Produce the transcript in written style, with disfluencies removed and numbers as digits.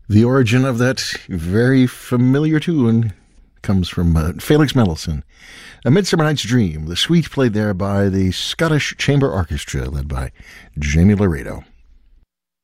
The origin of that very familiar tune comes from Felix Mendelssohn. A Midsummer Night's Dream, the suite played there by the Scottish Chamber Orchestra, led by Jamie Laredo.